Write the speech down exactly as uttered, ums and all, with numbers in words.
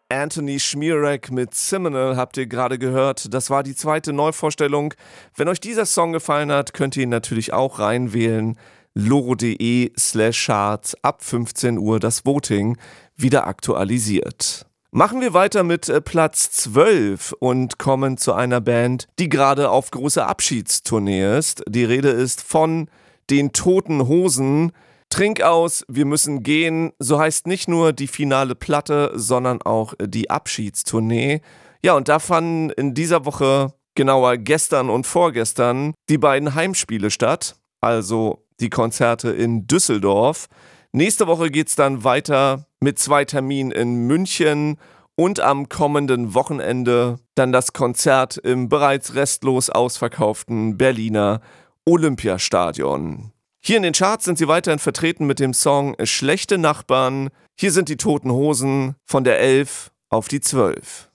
Anthony Schmierek mit Simonal habt ihr gerade gehört. Das war die zweite Neuvorstellung. Wenn euch dieser Song gefallen hat, könnt ihr ihn natürlich auch reinwählen. loro.de slash charts ab fünfzehn Uhr das Voting wieder aktualisiert. Machen wir weiter mit äh, Platz zwölf und kommen zu einer Band, die gerade auf großer Abschiedstournee ist. Die Rede ist von den Toten Hosen. Trink aus, wir müssen gehen. So heißt nicht nur die finale Platte, sondern auch die Abschiedstournee. Ja, und da fanden in dieser Woche, genauer gestern und vorgestern, die beiden Heimspiele statt. Also die Konzerte in Düsseldorf. Nächste Woche geht's dann weiter mit zwei Terminen in München und am kommenden Wochenende dann das Konzert im bereits restlos ausverkauften Berliner Olympiastadion. Hier in den Charts sind sie weiterhin vertreten mit dem Song Schlechte Nachbarn. Hier sind die Toten Hosen von der elf auf die zwölf.